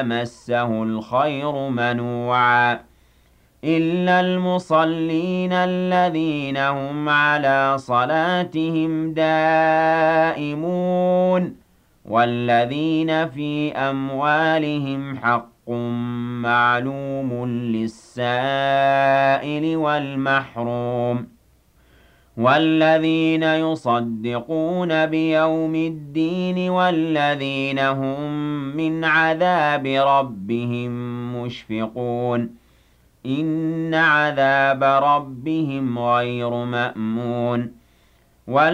مسه الخير منوعا إلا المصلين الذين هم على صلاتهم دائمون والذين في أموالهم حق معلوم للسائل والمحروم والذين يصدقون بيوم الدين والذين هم من عذاب ربهم مشفقون إن عذاب ربهم غير مأمون